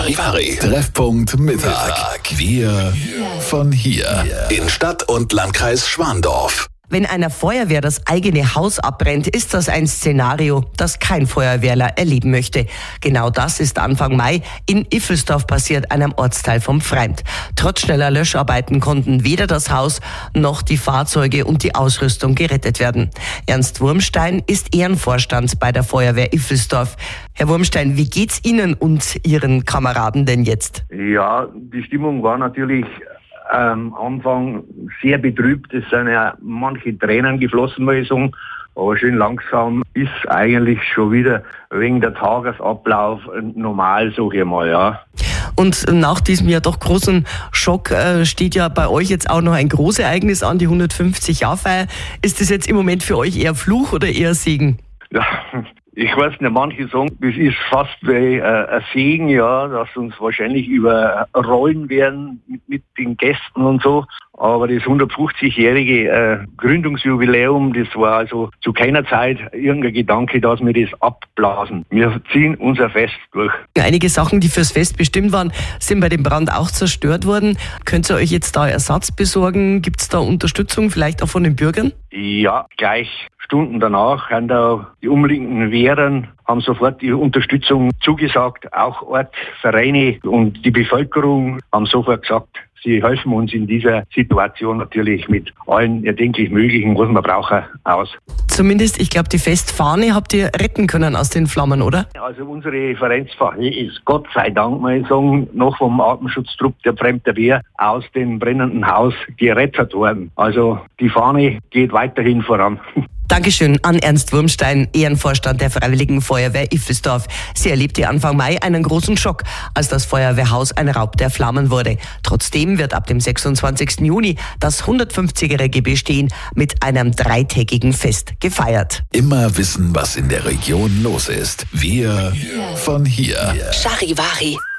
Charivari. Treffpunkt Mittag. Wir von hier. In Stadt und Landkreis Schwandorf. Wenn einer Feuerwehr das eigene Haus abbrennt, ist das ein Szenario, das kein Feuerwehrler erleben möchte. Genau das ist Anfang Mai in Iffelsdorf passiert, einem Ortsteil vom Pfreimd. Trotz schneller Löscharbeiten konnten weder das Haus noch die Fahrzeuge und die Ausrüstung gerettet werden. Ernst Wurmstein ist Ehrenvorstand bei der Feuerwehr Iffelsdorf. Herr Wurmstein, wie geht's Ihnen und Ihren Kameraden denn jetzt? Ja, die Stimmung war natürlich am Anfang sehr betrübt. Es sind ja manche Tränen geflossen, muss ich sagen. Aber schön langsam ist eigentlich schon wieder wegen der Tagesablauf normal, sag ich mal, ja. Und nach diesem ja doch großen Schock steht ja bei euch jetzt auch noch ein Großereignis an, die 150-Jahr-Feier. Ist das jetzt im Moment für euch eher Fluch oder eher Segen? Ja, ich weiß nicht, manche sagen, das ist fast wie ein Segen, ja, dass uns wahrscheinlich überrollen werden mit den Gästen und so. Aber das 150-jährige Gründungsjubiläum, das war also zu keiner Zeit irgendein Gedanke, dass wir das abblasen. Wir ziehen unser Fest durch. Einige Sachen, die fürs Fest bestimmt waren, sind bei dem Brand auch zerstört worden. Könnt ihr euch jetzt da Ersatz besorgen? Gibt es da Unterstützung, vielleicht auch von den Bürgern? Ja, gleich Stunden danach haben da die umliegenden Wehren haben sofort die Unterstützung zugesagt. Auch Ortsvereine und die Bevölkerung haben sofort gesagt, sie helfen uns in dieser Situation natürlich mit allen erdenklich Möglichen, was wir brauchen, aus. Zumindest, ich glaube, die Festfahne habt ihr retten können aus den Flammen, oder? Also unsere Vereinsfahne ist Gott sei Dank, muss ich sagen, noch vom Atemschutztrupp der Pfreimder Wehr aus dem brennenden Haus gerettet worden. Also die Fahne geht weiterhin voran. Dankeschön an Ernst Wurmstein, Ehrenvorstand der Freiwilligen Feuerwehr Iffelsdorf. Sie erlebte Anfang Mai einen großen Schock, als das Feuerwehrhaus ein Raub der Flammen wurde. Trotzdem wird ab dem 26. Juni das 150-jährige Bestehen mit einem 3-tägigen Fest gefeiert. Immer wissen, was in der Region los ist. Wir von hier. Charivari.